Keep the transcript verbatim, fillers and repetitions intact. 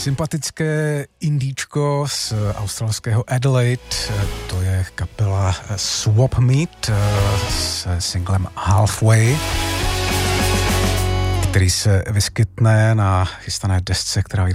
Sympatické indíčko z australského Adelaide, to je kapela Swap Meet s singlem Halfway, který se vyskytne na chystané desce, která